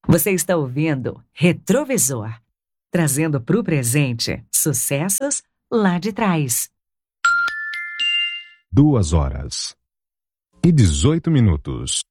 Você está ouvindo Retrovisor, trazendo para o presente sucessos lá de trás. 2 horas e 18 minutos.